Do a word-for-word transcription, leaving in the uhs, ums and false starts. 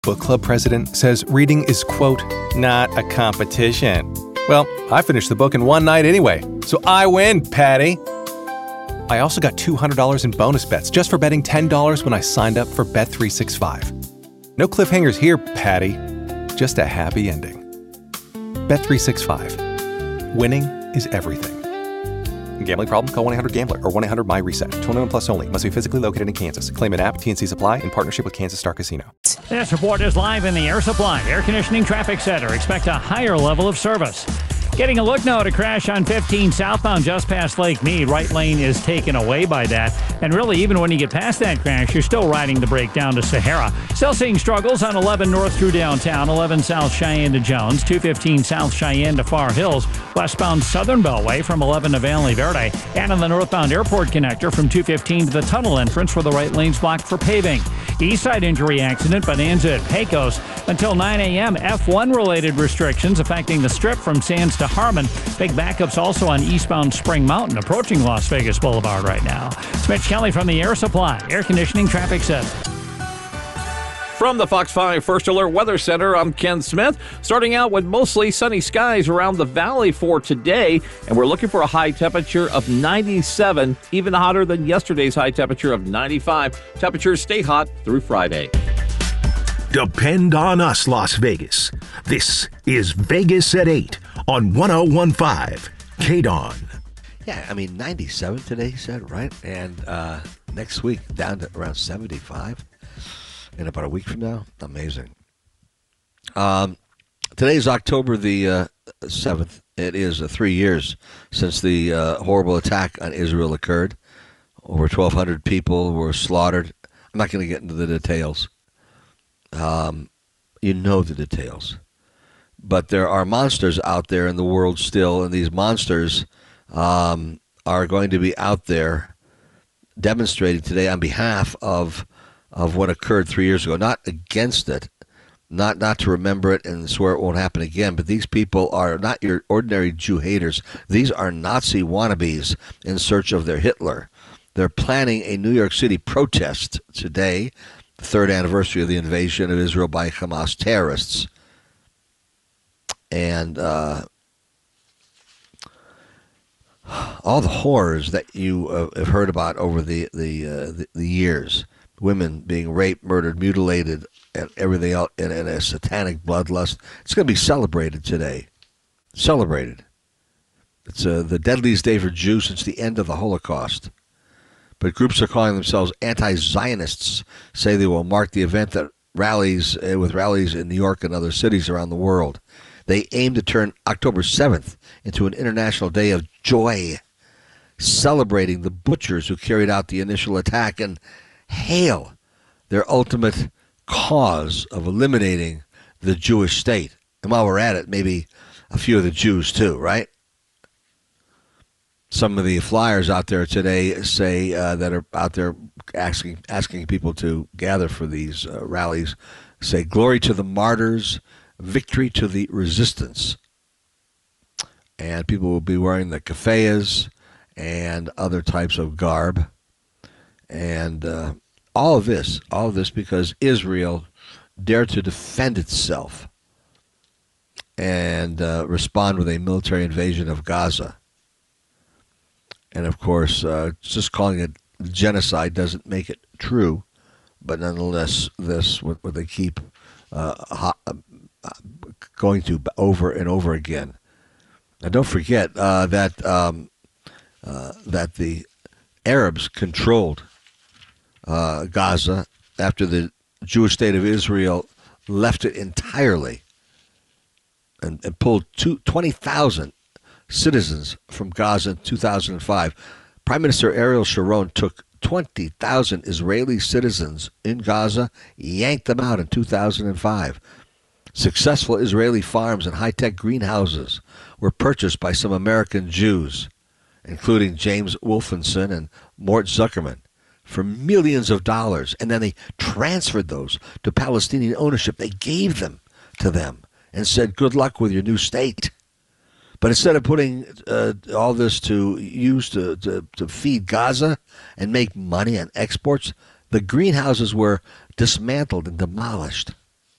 Book club president says reading is, quote, not a competition. Well, I finished the book in one night anyway, so I win, Patty. I also got two hundred dollars in bonus bets just for betting ten dollars when I signed up for Bet three sixty-five. No cliffhangers here, Patty. Just a happy ending. Bet three sixty-five. Winning is everything. Gambling problem? Call one eight hundred gambler or one eight hundred my reset. twenty-one plus only. Must be physically located in Kansas. Claim an app. T N C Supply in partnership with Kansas Star Casino. This report is live in the Air Supply Air Conditioning Traffic Center. Expect a higher level of service. Getting a look now at a crash on fifteen southbound just past Lake Mead. Right lane is taken away by that. And really, even when you get past that crash, you're still riding the brake down to Sahara. Still seeing struggles on eleven north through downtown, eleven south Cheyenne to Jones, two fifteen south Cheyenne to Far Hills, westbound Southern Beltway from eleven to Valley Verde, and on the northbound airport connector from two fifteen to the tunnel entrance where the right lane's blocked for paving. East side injury accident bonanza at Pecos. Until nine a.m., F one related restrictions affecting the strip from Sands to Harmon. Big backups also on eastbound Spring Mountain approaching Las Vegas Boulevard right now. It's Mitch Kelly from the Air Supply Air Conditioning Traffic Center. From the Fox five First Alert Weather Center, I'm Ken Smith. Starting out with mostly sunny skies around the valley for today, and we're looking for a high temperature of ninety-seven, even hotter than yesterday's high temperature of ninety-five. Temperatures stay hot through Friday. Depend on us, Las Vegas. This is Vegas at eight on one oh one point five K D O N. Yeah, I mean, ninety-seven today, he said, right? And uh, next week, down to around seventy-five. In about a week from now. Amazing. Um, today is October the uh, seventh. It is uh, three years since the uh, horrible attack on Israel occurred. Over twelve hundred people were slaughtered. I'm not going to get into the details. Um, you know the details. But there are monsters out there in the world still, and these monsters um, are going to be out there demonstrating today on behalf of of what occurred three years ago, not against it, not not to remember it and swear it won't happen again, but these people are not your ordinary Jew haters. These are Nazi wannabes in search of their Hitler. They're planning a New York City protest today, the third anniversary of the invasion of Israel by Hamas terrorists. And uh, all the horrors that you uh, have heard about over the, the, uh, the, the years. Women being raped, murdered, mutilated, and everything else in, in a satanic bloodlust. It's going to be celebrated today. Celebrated. It's uh, the deadliest day for Jews since the end of the Holocaust. But groups are calling themselves anti-Zionists, say they will mark the event that rallies uh, with rallies in New York and other cities around the world. They aim to turn October seventh into an international day of joy, celebrating the butchers who carried out the initial attack and hail their ultimate cause of eliminating the Jewish state. And while we're at it, maybe a few of the Jews too, right? Some of the flyers out there today say uh, that are out there asking asking people to gather for these uh, rallies say, glory to the martyrs, victory to the resistance. And people will be wearing the keffiyehs and other types of garb. And uh, all of this, all of this because Israel dared to defend itself and uh, respond with a military invasion of Gaza. And of course, uh, just calling it genocide doesn't make it true, but nonetheless, this what, what they keep uh, hot, uh, going to over and over again. And don't forget uh, that um, uh, that the Arabs controlled Uh, Gaza after the Jewish state of Israel left it entirely and, and pulled two, twenty thousand citizens from Gaza in two thousand five. Prime Minister Ariel Sharon took twenty thousand Israeli citizens in Gaza, yanked them out in two thousand five. Successful Israeli farms and high-tech greenhouses were purchased by some American Jews, including James Wolfenson and Mort Zuckerman, for millions of dollars, and then they transferred those to Palestinian ownership. They gave them to them and said, good luck with your new state. But instead of putting uh, all this to use to, to, to feed Gaza and make money on exports, the greenhouses were dismantled and demolished.